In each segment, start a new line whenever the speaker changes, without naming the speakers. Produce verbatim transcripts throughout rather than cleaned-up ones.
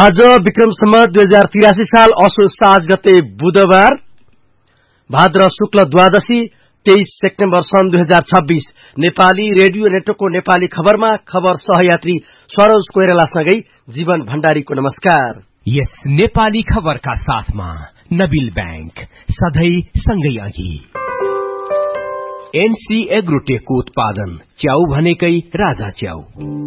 आज विक्रम सम्वत दुई हजार तिरासी साल असोज सात गते बुधबार भाद्र शुक्ल द्वादशी तेइस सेप्टेम्बर सन् दुई हजार छब्बीस नेपाली रेडियो नेटवर्कको नेपाली खबरमा खबर सहयात्री सरोज कोइरालासँगै जीवन भण्डारीको नमस्कार।
यस नेपाली खबरका साथमा नबिल बैंक सधैं सँगै अघि। एनसी एग्रोटेकको उत्पादन च्याउ भनेकै राजा च्याउ।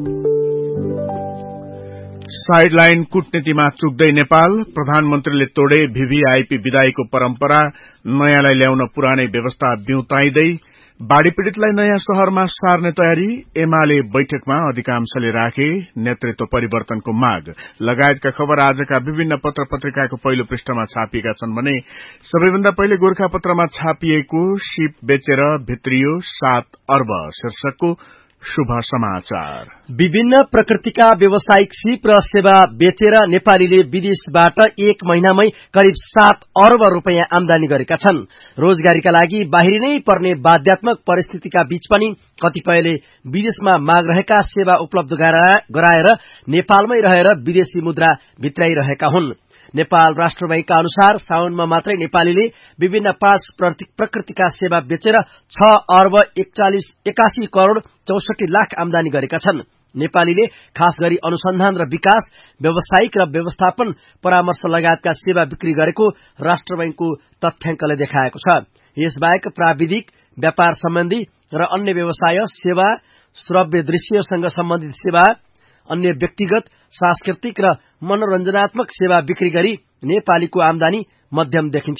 साइडलाइन कूटनीतिमा चुक्दै नेपाल, प्रधानमन्त्रीले तोडे भीभीआईपी विदाईको परम्परा, नयाँलाई ल्याउन पुरानै व्यवस्था बिउताइदै, बाढ़ी पीड़ितलाई नयाँ शहरमा सार्ने तयारी, एमाले बैठकमा अधिकांशले राखे, नेतृत्व परिवर्तनको माग लगायतका खबर आजका विभिन्न पत्र पत्रिकाको पहिलो पृष्ठमा छापिएका छन् भने सबैभन्दा पहिले गोरखापत्रमा छापिएको शिप बेचेर भित्रियो सात अर्ब शीर्षकको शुभ समाचार।
विभिन्न प्रकृतिका व्यावसायिक सिप र सेवा बेचेर नेपालीले विदेशबाट एक महिनामै करिब सात अर्ब रूपियाँ आमदानी गरेका छन्। रोजगारीका लागि बाहिरिनै पर्ने बाध्यात्मक परिस्थितिका बीच पनि कतिपयले विदेशमा माग रहेका सेवा उपलब्ध गराएर नेपालमै रहेर विदेशी मुद्रा भित्राइरहेका हुन्। नेपाल राष्ट्र बैंकका अनुसार साउनमा मात्रै नेपालीले विभिन्न पाँच प्रकृतिका सेवा बेचेर छ अर्ब एकचालिस एकासी करोड़ चौसठी लाख आमदानी गरेका छन्। नेपालीले खास गरी अनुसन्धान र विकास, व्यावसायिक र व्यवस्थापन परामर्श लगायतका सेवा बिक्री गरेको राष्ट्र बैंकको तथ्याङ्कले देखाएको छ। यसबाहेक प्राविधिक, व्यापार सम्बन्धी र अन्य व्यवसाय सेवा, श्रव्य दृश्यसँग सम्बन्धित सेवा, अन्य व्यक्तिगत, सांस्कृतिक र मनोरञ्जनात्मक सेवा बिक्री गरी नेपालीको आमदानी मध्यम देखिन्छ।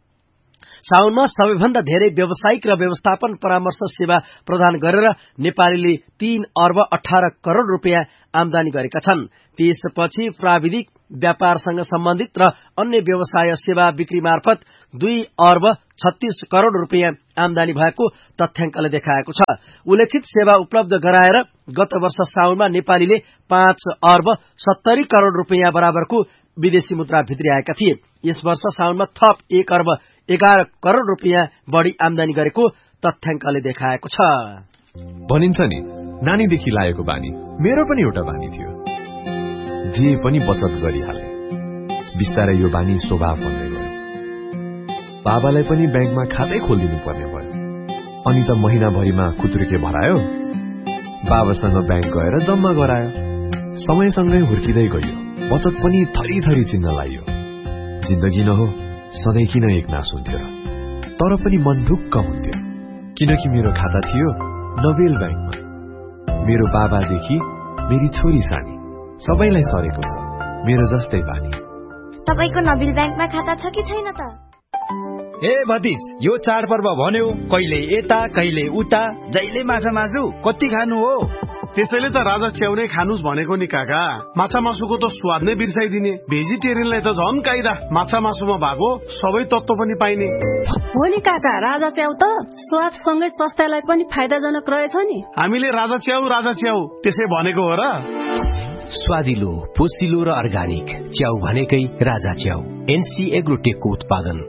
साउनमा सबैभन्दा धेरै व्यावसायिक र व्यवस्थापन परामर्श सेवा प्रदान गरेर नेपालीले तीन अर्ब अठार करोड़ रूपियाँ आमदानी गरेका छन्। त्यसपछि प्राविधिक, व्यापारसँग सम्बन्धित र अन्य व्यवसाय सेवा बिक्री मार्फत दुई अर्ब छत्तीस करोड़ रूपियाँ आमदानी भएको तथ्याङ्कले देखाएको छ। उल्लेखित सेवा उपलब्ध गराएर गत वर्ष साउनमा नेपालीले पाँच अर्ब सत्तरी करोड़ रूपियाँ बराबरको विदेशी मुद्रा भित्रिआएका थिए। यस वर्ष साउनमा थप एक अर्ब एघार करोड़ रूपियाँ बढ़ी आमदानी गरेको तथ्याङ्कले देखाएको छ।
भनिन्छ नि, नानीदेखि लागेको बानी मेरो पनि एउटा बानी थियो, जे पनि बचत गरिहाले। बिस्तारै यो बानी स्वभाव बन्दै गयो। बाबालाई पनि ब्याङ्कमा खातै खोलिदिनु पर्ने भयो। अनि त महिनाभरिमा खुत्रुके भरायो, बाबासँग ब्याङ्क गएर जम्मा गरायो। समयसँगै हुर्किँदै गयो, बचत पनि थरी थरी चिन्न लाग्यो। जिन्दगी न हो, सधैँ किन एक नास हुन्थ्यो र? तर पनि मन ढुक्क हुन्थ्यो, किनकि मेरो खाता थियो नबेल ब्याङ्कमा। मेरो बाबादेखि मेरी छोरी सानी सबैलाई सरेको छ मेरो जस्तै बानी।
तपाईको नबेल ब्याङ्कमा खाता छ कि छैन त?
ए भतिज, यो चाडपर्व भन्यो कहिले यता कहिले उता, जहिले माछा मासु कति खानु हो?
त्यसैले त राजा च्याउ नै खानुस् भनेको नि काका। माछा मासुको त स्वाद नै बिर्साइदिने, भेजिटेरियनलाई त झन् काइदा माछा मासुमा भएको सबै तत्त्व पनि पाइने
हो नि काका। राजा च्याउ त स्वादसँगै स्वास्थ्यलाई पनि फाइदाजनक रहेछ नि।
हामीले राजा च्याउ राजा च्याउ त्यसै भनेको हो र।
स्वादिलो, पोसिलो र अर्गानिक च्याउ भनेकै राजा च्याउ। एनसी एग्रोटेकको उत्पादन।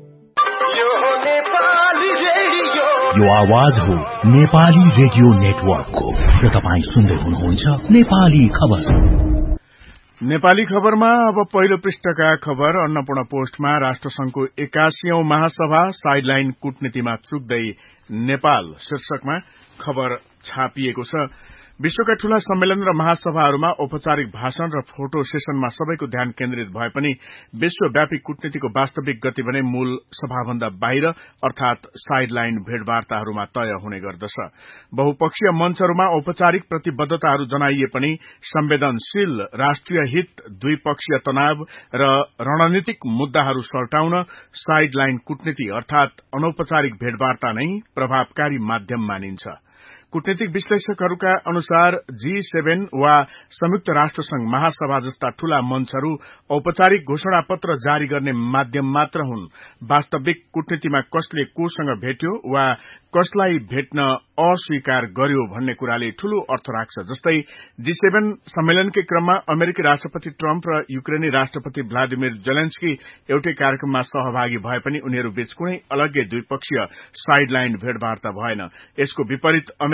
यो आवाज हो नेपाली रेडियो नेटवर्कको र तपाईँ सुन्दै हुनुहुन्छ नेपाली खबर।
नेपाली खबरमा अब पहिलो पृष्ठका खबर। अन्नपूर्ण पोस्टमा राष्ट्रसंघको एकासीऔं महासभा साइडलाइन कूटनीतिमा चुक्दै नेपाल शीर्षकमा खबर छापिएको छ। विश्वका ठूला सम्मेलन र महासभाहरूमा औपचारिक भाषण र फोटो सेसनमा सबैको ध्यान केन्द्रित भए पनि विश्वव्यापी कूटनीतिको वास्तविक गति भने मूल सभाभन्दा बाहिर अर्थात साइडलाइन भेटवार्ताहरूमा तय हुने गर्दछ। बहुपक्षीय मञ्चहरूमा औपचारिक प्रतिबद्धताहरू जनाइए पनि संवेदनशील राष्ट्रिय हित, द्विपक्षीय तनाव र रणनीतिक मुद्दाहरू सल्टाउन साइडलाइन कूटनीति अर्थात अनौपचारिक भेटवार्ता नै प्रभावकारी माध्यम मानिन्छ। कूटनीतिक विश्लेषकहरूका अनुसार जी सेभेन वा संयुक्त राष्ट्रसंघ महासभा जस्ता ठूला मञ्चहरू औपचारिक घोषणा पत्र जारी गर्ने माध्यम मात्र हुन्। वास्तविक कूटनीतिमा कसले कोसँग भेट्यो वा कसलाई भेट्न अस्वीकार गर्यो भन्ने कुराले ठूलो अर्थ राख्छ। जस्तै जी सेभेन सम्मेलनकै क्रममा अमेरिकी राष्ट्रपति ट्रम्प र युक्रेनी राष्ट्रपति भ्लादिमिर जेलेन्स्की एउटै कार्यक्रममा सहभागी भए पनि उनीहरू बीच कुनै अलग्गै द्विपक्षीय साइडलाइन भेटवार्ता भएन। यसको विपरीत अमेरिकी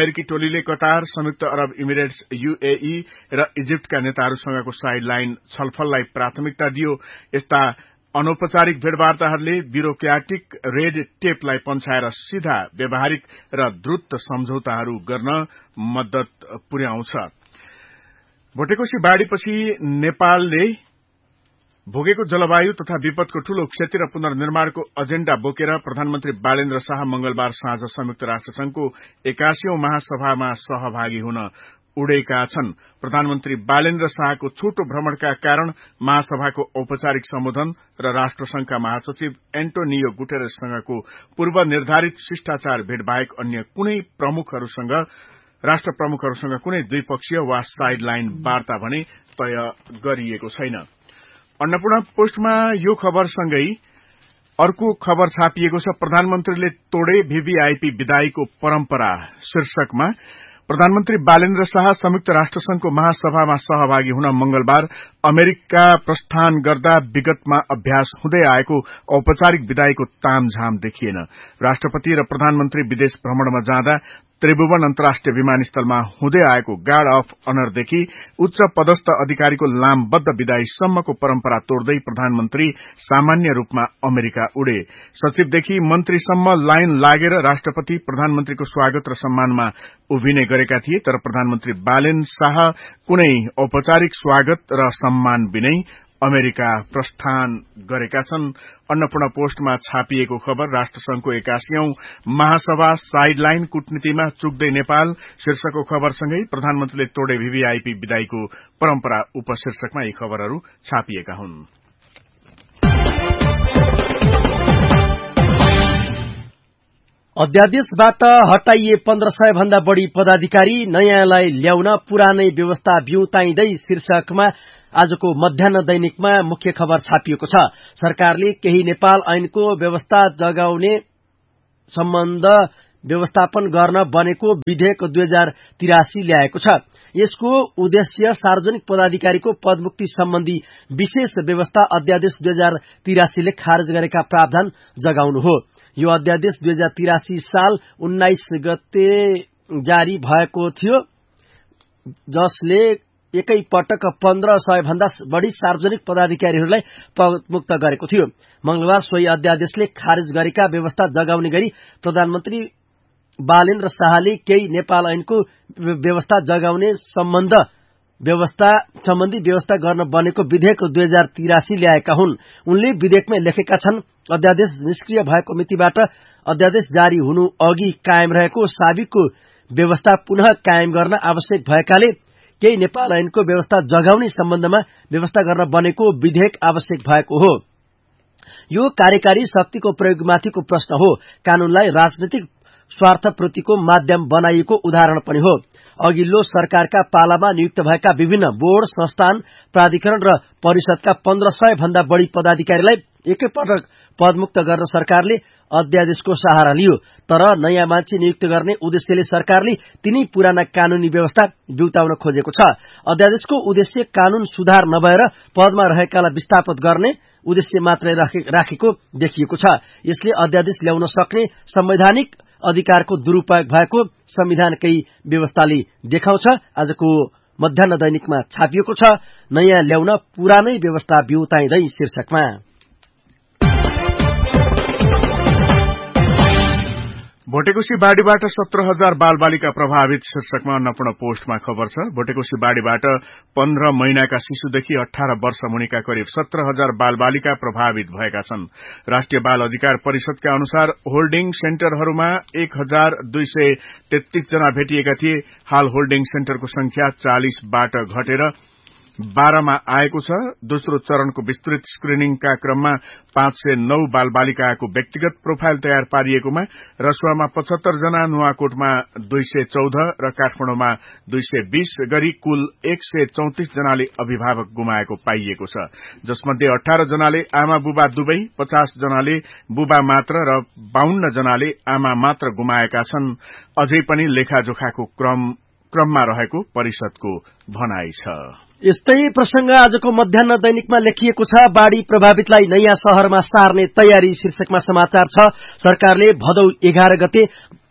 अमेरिकी टोलीले कतार, संयुक्त अरब इमिरेट्स, यूएई र इजिप्टका नेताहरूसँगको साइड लाइन छलफललाई प्राथमिकता दियो। यस्ता अनौपचारिक भेटवार्ताहरूले ब्युरोक्रेटिक रेड टेपलाई पन्छाएर सीधा व्यावहारिक र द्रुत सम्झौताहरू गर्न मद्दत पुर्याउँछ। भोटेकोशी बाढ़ीपछि नेपालले भोगेको जलवायु तथा विपदको ठूलो क्षति र पुनर्निर्माणको एजेण्डा बोकेर प्रधानमन्त्री बालेन्द्र शाह मंगलबार साँझ संयुक्त राष्ट्रसंघको एकासीऔं महासभामा सहभागी हुन उडेका छन्। प्रधानमन्त्री बालेन्द्र शाहको छोटो भ्रमणका कारण महासभाको औपचारिक सम्बोधन र राष्ट्रसंघका महासचिव एन्टोनियो गुटेरेससँगको पूर्व निर्धारित शिष्टाचार भेट बाहेक अन्य कुनै प्रमुखहरूसँग राष्ट्र प्रमुखहरूसँग कुनै द्विपक्षीय वा साइड लाइन वार्ता भने तय गरिएको छैन। अन्नपूर्ण पोस्टमा यो खबरसँगै अर्को खबर छापिएको छ। प्रधानमन्त्रीले तोडे भीभीआईपी विदाईको परम्परा शीर्षकमा प्रधानमन्त्री बालेन्द्र शाह संयुक्त राष्ट्रसंघको महासभामा सहभागी हुन मंगलबार अमेरिका प्रस्थान गर्दा विगतमा अभ्यास हुँदै आएको औपचारिक विदाईको तामझाम देखिएन। राष्ट्रपति र प्रधानमन्त्री विदेश भ्रमणमा जाँदा त्रिभुवन अन्तर्राष्ट्रिय विमानस्थलमा हुँदै आएको गार्ड अफ अनरदेखि उच्च पदस्थ अधिकारीको लामबद्ध विदाईसम्मको परम्परा तोड्दै प्रधानमन्त्री सामान्य रूपमा अमेरिका उडे। सचिवदेखि मन्त्रीसम्म लाइन लागेर राष्ट्रपति प्रधानमन्त्रीको स्वागत र सम्मानमा उभिने गरेका थिए, तर प्रधानमन्त्री बालेन शाह कुनै औपचारिक स्वागत र सम्मान बिनै अमेरिका प्रस्थान गरेका छन्। अन्नपूर्ण पोस्टमा छापिएको खबर राष्ट्रसंघको एकासीऔं महासभा साइडलाइन कूटनीतिमा चुक्दै नेपाल शीर्षकको खबरसँगै प्रधानमन्त्रीले तोडे भीभीआईपी विदाईको परम्परा उपशीर्षकमा यी खबरहरू छापिएका हुन्।
अध्यादेशबाट हटाइए पन्ध्र सय भन्दा बढ़ी पदाधिकारी नयाँलाई ल्याउन पुरानै व्यवस्था बिउताइँदै शीर्षकमा आजको मध्याह्न दैनिकमा मुख्य खबर छापिएको छ। सरकारले केही नेपाल ऐनको व्यवस्था जगाउने सम्बन्ध व्यवस्थापन गर्न बनेको विधेयक दुई हजार तिरासी ल्याएको छ। यसको उद्देश्य सार्वजनिक पदाधिकारीको पदमुक्ति सम्बन्धी विशेष व्यवस्था अध्यादेश दुई हजार तिरासीले खारेज गरेका प्रावधान जगाउनु हो। यो अध्यादेश दुई हजार तिरासी साल उन्नाइस गते जारी भएको थियो, जसले एकै पटक पन्ध्र सय भन्दा बढ़ी सार्वजनिक पदाधिकारीहरूलाई पदमुक्त गरेको थियो। मंगलबार सोही अध्यादेशले खारेज गरेका व्यवस्था जगाउने गरी प्रधानमन्त्री बालेन्द्र शाहले केही नेपाल ऐनको व्यवस्था जगाउने सम्बन्ध व्यवस्था सम्बन्धी व्यवस्था गर्न बनेको विधेयक दुई हजार तिरासी ल्याएका हुन्। उनले विधेयकमा लेखेका छन्, अध्यादेश निष्क्रिय भएको मितिबाट अध्यादेश जारी हुनु अघि कायम रहेको साबिकको व्यवस्था पुनः कायम गर्न आवश्यक भएकाले केही नेपाल ऐनको व्यवस्था जगाउने सम्बन्धमा व्यवस्था गर्न बनेको विधेयक आवश्यक भएको हो। यो कार्यकारी शक्तिको प्रयोगमाथिको प्रश्न हो। कानूनलाई राजनीतिक स्वार्थप्रतिको माध्यम बनाइएको उदाहरण पनि हो। अघिल्लो सरकारका पालामा नियुक्त भएका विभिन्न बोर्ड, संस्थान, प्राधिकरण र परिषदका पन्ध्र सय भन्दा बढ़ी पदाधिकारीलाई एकैपटक पदमुक्त गर्न सरकारले अध्यादेशको सहारा लियो। तर नयाँ मान्छे नियुक्त गर्ने उद्देश्यले सरकारले तिनै पुराना कानूनी व्यवस्था बिउताउन खोजेको छ। अध्यादेशको उद्देश्य कानून सुधार नभएर पदमा रहेकालाई विस्थापित गर्ने उद्देश्य मात्रै राखेको देखिएको छ। यसले अध्यादेश ल्याउन सक्ने संवैधानिक अधिकारको दुरूपयोग भएको संविधानकै व्यवस्थाले देखाउँछ। आजको मध्याह्न दैनिकमा छापिएको छ, नयाँ ल्याउन पुरानै व्यवस्था बिउताइँदै शीर्षकमा।
भोटेकोशी बाढ़ीबाट सत्र हजार बाल बालिका प्रभावित शीर्षकमा अन्नपूर्ण पोस्टमा खबर छ। भोटेकोशी बाढ़ीबाट पन्ध्र महिनाका शिशुदेखि अठार वर्ष मुनिका करिब सत्र हजार बाल बालिका प्रभावित भएका छन्। राष्ट्रिय बाल अधिकार परिषदका अनुसार होल्डिङ सेन्टरहरूमा एक हजार दुई सय तेत्तीस जना भेटिएका थिए। हाल होल्डिङ सेन्टरको संख्या चालिसबाट घटेर बाह्रमा आएको छ। दोस्रो चरणको विस्तृत स्क्रिनिङका क्रममा पाँच सय नौ बाल बालिकाको व्यक्तिगत प्रोफाइल तयार पारिएकोमा रसुवामा पचहत्तर जना, नुवाकोटमा दुई सय चौध र काठमाडौँमा दुई सय बीस गरी कुल एक सय चौतिस जनाले अभिभावक गुमाएको पाइएको छ, जसमध्ये अठार जनाले आमा बुबा दुवै, पचास जनाले बुबा मात्र र बाहन्न जनाले आमा मात्र गुमाएका छन्। अझै पनि लेखाजोखाको क्रम क्रममा रहेको परिषदको भनाइ छ।
यस्तै प्रसंग आजको मध्याह्न दैनिकमा लेखिएको छ। बाढ़ी प्रभावितलाई नयाँ शहरमा सार्ने तयारी शीर्षकमा समाचार छ। सरकारले भदौ एघार गते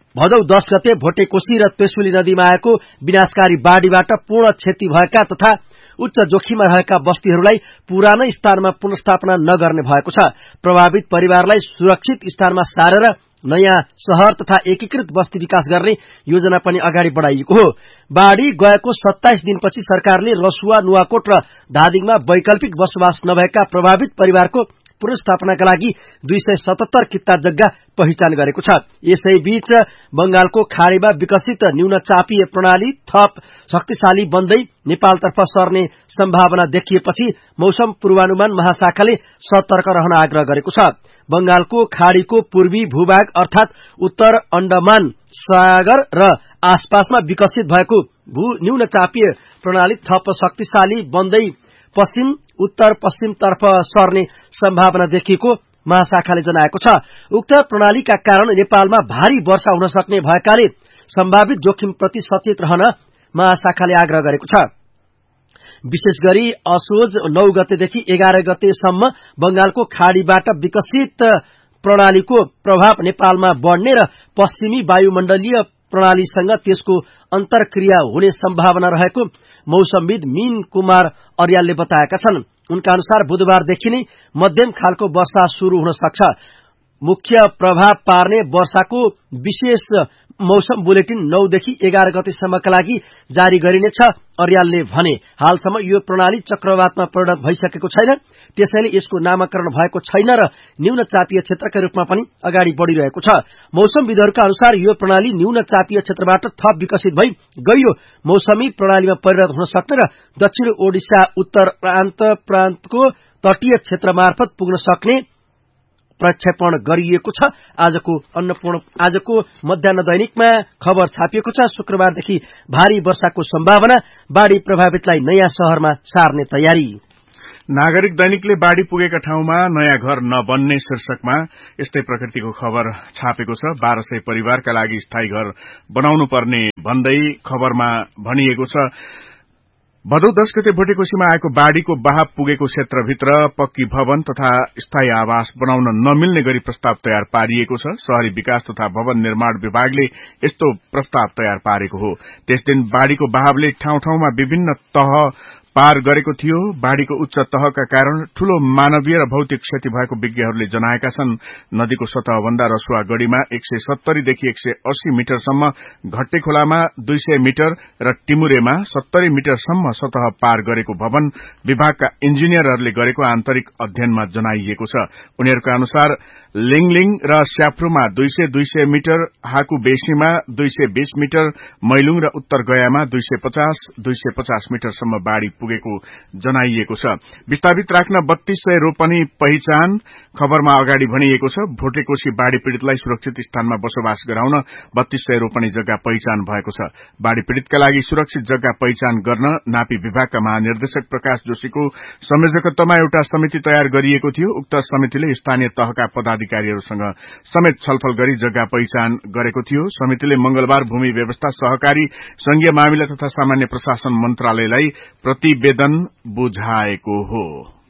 भदौ दश गते भोटेकोशी र त्रिशुली नदीमा आएको विनाशकारी बाढ़ीबाट पूर्ण क्षति भएका तथा उच्च जोखिममा रहेका बस्तीहरूलाई पुरानै स्थानमा पुनर्स्थापना नगर्ने भएको छ। प्रभावित परिवारलाई सुरक्षित स्थानमा सारेर नयाँ शहर तथा एकीकृत बस्ती विकास गर्ने योजना पनि अगाडि बढ़ाइएको हो। बाढ़ी गएको सत्ताइस दिनपछि सरकारले रसुवा, नुवाकोट र धादिङमा वैकल्पिक बसोबास नभएका प्रभावित परिवारको पुनर्स्थापनाका लागि दुई सय सतहत्तर किता जग्गा पहिचान गरेको छ। यसैबीच बंगालको खाड़ीमा विकसित न्यून चापीय प्रणाली थप शक्तिशाली बन्दै नेपालतर्फ सर्ने सम्भावना देखिएपछि मौसम पूर्वानुमान महाशाखाले सतर्क रहन आग्रह गरेको छ। बंगालको खाड़ीको पूर्वी भूभाग अर्थात उत्तर अण्डमान सागर र आसपासमा विकसित भएको भू न्यून चापीय प्रणाली थप शक्तिशाली बन्दै पश्चिम उत्तर पश्चिमतर्फ सर्ने सम्भावना देखिएको महाशाखाले जनाएको छ। उक्त प्रणालीका कारण नेपालमा भारी वर्षा हुन सक्ने भएकाले सम्भावित जोखिमप्रति सचेत रहन महाशाखाले आग्रह गरेको छ। विशेष गरी असोज नौ गतेदेखि एघार गतेसम्म बंगालको खाड़ीबाट विकसित प्रणालीको प्रभाव नेपालमा बढ़ने र पश्चिमी वायुमण्डलीय प्रणालीसँग त्यसको अन्तर्क्रिया हुने सम्भावना रहेको मौसमविद मीन कुमार अर्यालले बताएका छन्। उनका अनुसार बुधबारदेखि नै मध्यम खालको वर्षा शुरू हुन सक्छ। मुख्य प्रभाव पार्ने वर्षाको विशेष मौसम बुलेटिन नौ देखि एघार गतेसम्मका लागि जारी गरिनेछ अर्यालले भने। हालसम्म यो प्रणाली चक्रवातमा परिणत भइसकेको छैन, त्यसैले यसको नामाकरण भएको छैन र न्यून चापीय क्षेत्रका रूपमा पनि अगाडि बढ़िरहेको छ। मौसमविदहरूका अनुसार यो प्रणाली न्यून चापीय क्षेत्रबाट थप विकसित भई गहिरो मौसमी प्रणालीमा परिणत हुन सक्ने र दक्षिण ओडिसा उत्तर प्रान्त प्रान्तको तटीय क्षेत्र मार्फत पुग्न सक्ने प्रक्षेपण गरिएको छ। आजको अन्नपूर्ण आजको मध्याह्न दैनिकमा खबर छापिएको छ। शुक्रबारदेखि भारी वर्षाको सम्भावना, बाढ़ी प्रभावितलाई नयाँ शहरमा सार्ने तयारी।
नागरिक दैनिकले बाढ़ी पुगेका ठाउँमा नयाँ घर नबन्ने शीर्षकमा यस्तै प्रकृतिको खबर छापेको छ। बाह्र सय परिवारका लागि स्थायी घर बनाउनु पर्ने भन्दै खबरमा भनिएको छ। भदौ दश गते भोटेकोशीमा आएको बाढ़ीको बहाव पुगेको क्षेत्रभित्र पक्की भवन तथा स्थायी आवास बनाउन नमिल्ने गरी प्रस्ताव तयार पारिएको छ। शहरी विकास तथा भवन निर्माण विभागले यस्तो प्रस्ताव तयार पारेको हो। त्यस दिन बाढ़ीको बहावले ठाउँ ठाउँमा विभिन्न तह पार गरेको थियो। बाढ़ीको उच्च तहका कारण ठूलो मानवीय र भौतिक क्षति भएको विज्ञहरूले जनाएका छन्। नदीको सतहभन्दा रसुवा गढ़ीमा एक सय सत्तरीदेखि एक सय अस्सी मिटरसम्म, घट्टे खोलामा दुई सय मिटर र टिमुरेमा सत्तरी मिटरसम्म सतह पार गरेको भवन विभागका इन्जिनियरहरूले गरेको आन्तरिक अध्ययनमा जनाइएको छ। उनीहरूका अनुसार लिङलिङ र स्याफ्रुमा दुई सय दुई सय मिटर, हाकु बेसीमा दुई सय बीस मिटर, मैलुङ र उत्तर गयामा दुई सय पचास दुई सय पचास मिटरसम्म बाढ़ी पुगेको जनाइएको छ। विस्थापित राख्न बत्तीस सय रोपनी पहिचान खबरमा अगाडि भनिएको छ। भोटेकोशी बाढ़ी पीड़ितलाई सुरक्षित स्थानमा बसोबास गराउन बत्तीस सय रोपनी जग्गा पहिचान भएको छ। बाढ़ी पीड़ितका लागि सुरक्षित जग्गा पहिचान गर्न नापी विभागका महानिर्देशक प्रकाश जोशीको संयोजकत्वमा एउटा समिति तयार गरिएको थियो। उक्त समितिले स्थानीय तहका पदाधिकारीहरूसँग समेत छलफल गरी जग्गा पहिचान गरेको थियो। समितिले मंगलबार भूमि व्यवस्था, सहकारी, संघीय मामिला तथा सामान्य प्रशासन मन्त्रालयलाई प्रतिवेदन बुझाएको हो।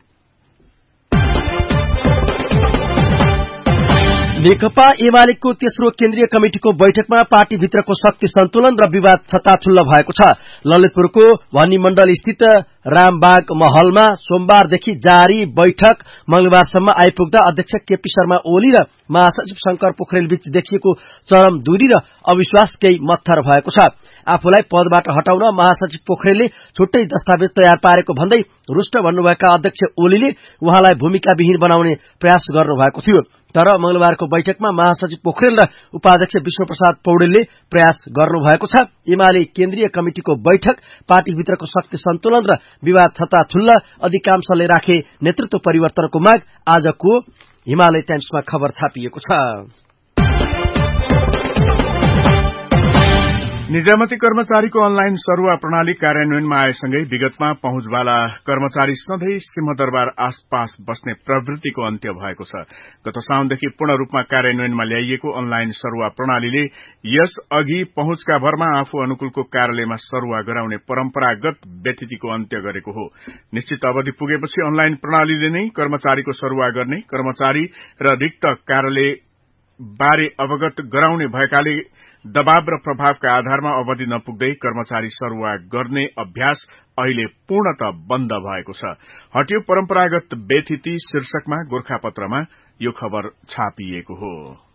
नेकपा एमालेको तेस्रो केन्द्रीय कमिटिको बैठकमा पार्टीभित्रको शक्ति सन्तुलन र विवाद छताछुल्ल भएको छ। ललितपुरको भनिमण्डल स्थित रामबाग महलमा सोमबारदेखि जारी बैठक मंगलबारसम्म आइपुग्दा अध्यक्ष केपी शर्मा ओली र महासचिव शंकर पोखरेल बीच देखिएको चरम दूरी र अविश्वास केही मत्थर भएको छ। आफूलाई पदबाट हटाउन महासचिव पोखरेलले छुट्टै दस्तावेज तयार पारेको भन्दै रुष्ट भन्नुभएका अध्यक्ष ओलीले उहाँलाई भूमिकाविहीन बनाउने प्रयास गर्नुभएको थियो। तर मंगलबारको बैठकमा महासचिव पोखरेल र उपाध्यक्ष विष्णुप्रसाद पौडेलले प्रयास गर्नुभएको छ। एमाले केन्द्रीय कमिटिको बैठक पार्टीभित्रको शक्ति सन्तुलन र विवाद छताछुल्ल, अधिकांशले राखे नेतृत्व परिवर्तनको माग आजको हिमालय टाइम्समा खबर छापिएको छ।
निजामती कर्मचारीको अनलाइन सरुवा प्रणाली कार्यान्वयनमा आएसँगै विगतमा पहुँचवाला कर्मचारी सधैँ सिंहदरबार आसपास बस्ने प्रवृत्तिको अन्त्य भएको छ। गत साउनदेखि पूर्ण रूपमा कार्यान्वयनमा ल्याइएको अनलाइन सरुवा प्रणालीले यस अघि पहुँचका भरमा आफू अनुकूलको कार्यालयमा सरुवा गराउने परम्परागत व्यतिथिको अन्त्य गरेको हो। निश्चित अवधि पुगेपछि अनलाइन प्रणालीले नै कर्मचारीको सरुवा गर्ने, कर्मचारी र रिक्त कार्यालय बारे अवगत गराउने भएकाले दबाव र प्रभावका आधारमा अवधि नपुग्दै कर्मचारी सरुवा गर्ने अभ्यास अहिले पूर्णतः बन्द भएको छ। हटियो परम्परागत बेथिति शीर्षकमा गोर्खापत्रमा यो खबर छापिएको हो।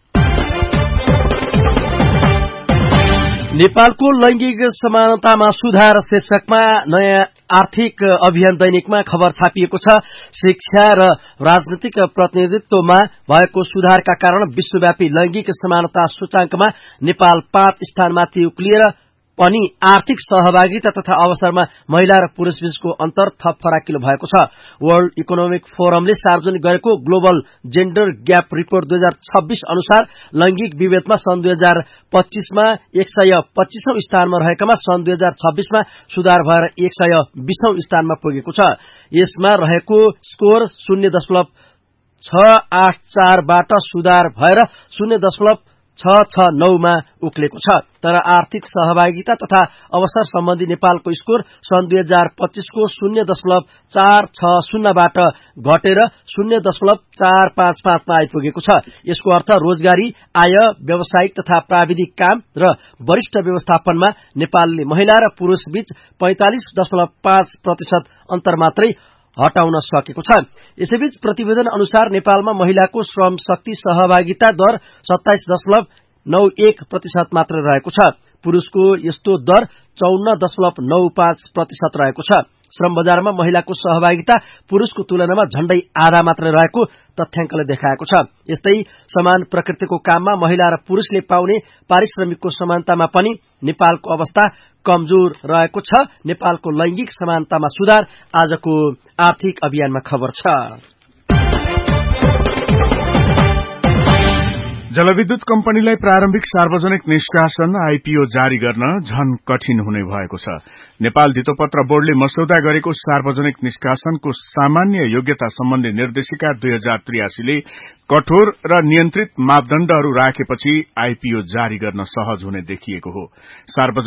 नेपालको लैंगिक समानतामा सुधार शीर्षकमा नयाँ आर्थिक अभियान दैनिकमा खबर छापिएको छ। शिक्षा र राजनीतिक प्रतिनिधित्वमा भएको सुधारका कारण विश्वव्यापी लैंगिक समानता सूचांकमा नेपाल पाँच स्थानमाथि उक्लिएर पनि आर्थिक सहभागिता तथा अवसरमा महिला र पुरुष बीचको अन्तर थप फराकिलो भएको छ। वर्ल्ड इकोनोमिक फोरमले सार्वजनिक गरेको ग्लोबल जेन्डर ग्याप रिपोर्ट दुई हजार छब्बीस अनुसार लैंगिक विभेदमा सन् दुई हजार पच्चीसमा एक सय पच्चीसौं स्थानमा रहेकामा सन् दुई हजार छब्बीसमा सुधार भएर एक सय बीसौं स्थानमा पुगेको छ। यसमा रहेको स्कोर शून्य दशमलव छ आठ चारबाट सुधार भएर शून्य दशमलव छ छ नौमा उक्लेको छ। तर आर्थिक सहभागिता तथा अवसर सम्बन्धी नेपालको स्कोर सन् दुई हजार पच्चीसको शून्य दशमलव चार छ शून्यबाट घटेर शून्य दशमलव चार पाँच पाँचमा आइपुगेको छ। यसको अर्थ रोजगारी, आय, व्यावसायिक तथा प्राविधिक काम र वरिष्ठ व्यवस्थापनमा नेपालले महिला र पुरूष बीच पैंतालिस दशमलव पाँच प्रतिशत अन्तर मात्रै हटाउन सकेको छ। यसैबीच प्रतिवेदन अनुसार नेपालमा महिलाको श्रम शक्ति सहभागिता दर सत्ताइस दशमलव नौ एक प्रतिशत मात्र रहेको छ। पुरूषको यस्तो दर चौन्न दशमलव नौ पाँच प्रतिशत रहेको छ। श्रम बजारमा महिलाको सहभागिता पुरूषको तुलनामा झण्डै आधा मात्र रहेको तथ्याङ्कले देखाएको छ। यस्तै समान प्रकृतिको काममा महिला र पुरूषले पाउने पारिश्रमिकको समानतामा पनि नेपालको अवस्था कमजोर रहेको छ। नेपालको लैंगिक समानतामा सुधार आजको आर्थिक अभियानमा खबर छ।
जलविद्युत कम्पनीलाई प्रारम्भिक सार्वजनिक निष्कासन आईपीओ जारी गर्न झन कठिन हुने भएको छ। नेपाल धितोपत्र बोर्डले मस्यौदा गरेको सार्वजनिक निष्कासनको सामान्य योग्यता सम्बन्धी निर्देशिका दुई हजार त्रियासीले कठोर र नियन्त्रित मापदण्डहरू राखेपछि आईपीओ जारी गर्न सहज हुने देखिएको हो।